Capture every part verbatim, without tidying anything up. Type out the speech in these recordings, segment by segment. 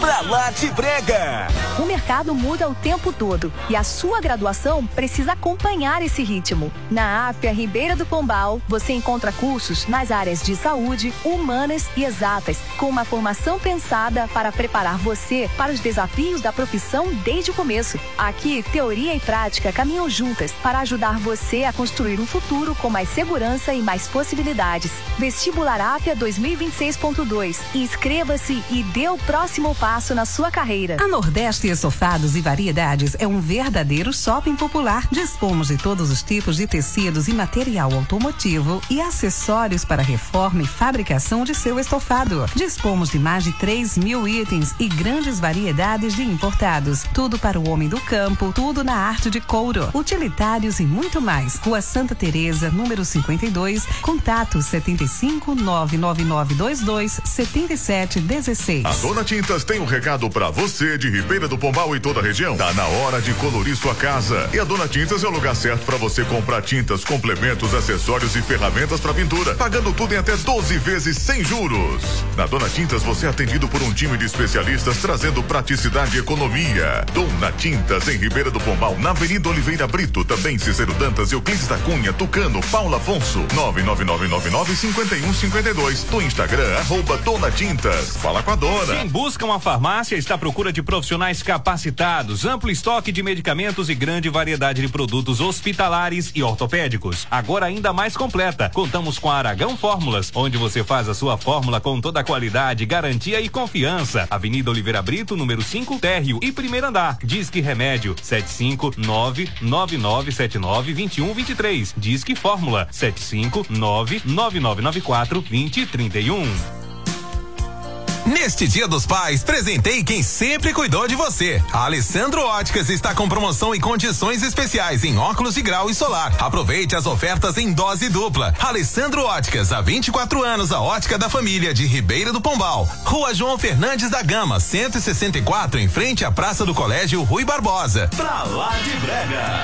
Pra Lá de Brega. O mercado muda o tempo todo e a sua graduação precisa acompanhar esse ritmo. Na Áfia Ribeira do Pombal, você encontra cursos nas áreas de saúde, humanas e exatas, com uma formação pensada para preparar você para os desafios da profissão desde o começo. Aqui, teoria e prática caminham juntas para ajudar você a construir um futuro com mais segurança e mais possibilidades. Vestibular Áfia dois mil e vinte e seis ponto dois. Inscreva-se e dê o próximo passo na sua carreira. A Nordeste Estofados e Variedades é um verdadeiro shopping popular. Dispomos de todos os tipos de tecidos e material automotivo e acessórios para reforma e fabricação de seu estofado. Dispomos de mais de três mil itens e grandes variedades de importados. Tudo para o homem do campo, tudo na arte de couro, utilitários e muito mais. Rua Santa Teresa, número cinquenta e dois, contato setenta e cinco, nove nove nove dois dois, setenta e sete dezesseis. A Dona Tintas tem um recado pra você de Ribeira do Pombal e toda a região. Tá na hora de colorir sua casa. E a Dona Tintas é o lugar certo pra você comprar tintas, complementos, acessórios e ferramentas pra pintura, pagando tudo em até doze vezes sem juros. Na Dona Tintas você é atendido por um time de especialistas trazendo praticidade e economia. Dona Tintas em Ribeira do Pombal, na Avenida Oliveira Brito, também Cicero Dantas, Euclides da Cunha, Tucano, Paulo Afonso, nove nove nove nove nove cinco um cinco dois. Do Instagram, arroba Dona Tintas. Fala com a dona. Quem busca uma farmácia está à procura de profissionais capacitados, amplo estoque de medicamentos e grande variedade de produtos hospitalares e ortopédicos. Agora ainda mais completa. Contamos com a Aragão Fórmulas, onde você faz a sua fórmula com toda a qualidade, garantia e confiança. Avenida Oliveira Brito, número cinco, térreo e primeiro andar. Disque Remédio sete cinco nove nove nove sete nove dois um dois três. Disque Fórmula sete cinco nove nove nove nove quatro dois zero três um. Neste Dia dos Pais, presentei quem sempre cuidou de você. A Alessandro Óticas está com promoção e condições especiais em óculos de grau e solar. Aproveite as ofertas em dose dupla. Alessandro Óticas, há vinte e quatro anos, a ótica da família de Ribeira do Pombal. Rua João Fernandes da Gama, cento e sessenta e quatro, em frente à Praça do Colégio Rui Barbosa. Pra Lá de Brega.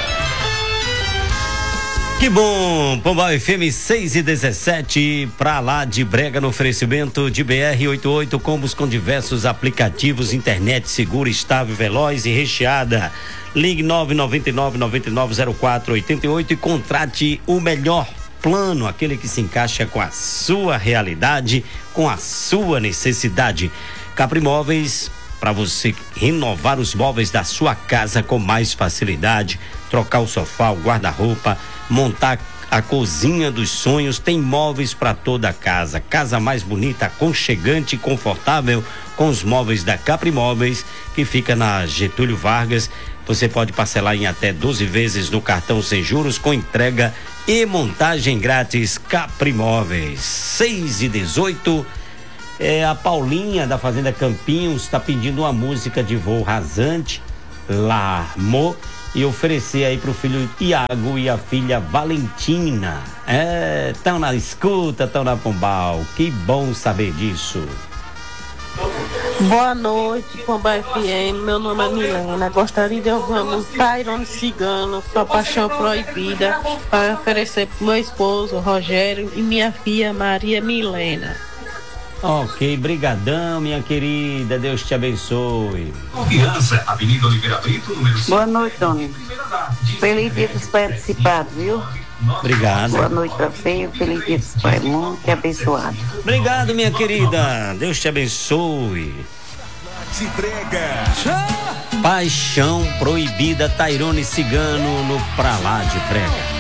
Que bom, Pombal F M seis e dezessete, Pra Lá de Brega, no oferecimento de B R oitenta e oito, combos com diversos aplicativos, internet segura, estável, veloz e recheada. Ligue nove nove nove nove nove zero quatro oito oito e contrate o melhor plano, aquele que se encaixa com a sua realidade, com a sua necessidade. Capri Móveis, para você renovar os móveis da sua casa com mais facilidade, trocar o sofá, o guarda-roupa, montar a cozinha dos sonhos. Tem móveis para toda a casa. Casa mais bonita, aconchegante e confortável com os móveis da Capri Móveis, que fica na Getúlio Vargas. Você pode parcelar em até doze vezes no cartão sem juros, com entrega e montagem grátis. Capri Móveis. seis e dezoito. É, a Paulinha da Fazenda Campinhos está pedindo uma música de Voo Rasante, Larmô, e oferecer aí pro filho Tiago e a filha Valentina. É, tão na escuta, tão na Pombal. Que bom saber disso. Boa noite, Pombal F M. Meu nome é Milena. Gostaria de ouvir a música Tairone Cigano, Sua Paixão Proibida, para oferecer pro meu esposo Rogério e minha filha Maria Milena. Ok, brigadão, minha querida, Deus te abençoe. Confiança, Avenida Oliveira Brito, número cinco. Boa noite, Tony. Feliz dia dos participados, viu? Obrigado. Boa noite pra você, feliz dia dos pais, muito abençoado. Obrigado, minha querida, Deus te abençoe. Paixão Proibida, Tairone Cigano, no Pra Lá de Brega.